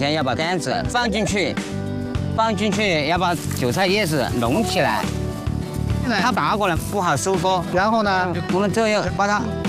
前要把杆子放进去，要把韭菜叶子弄起来。它大过来不好收割，然后呢，我们这要把它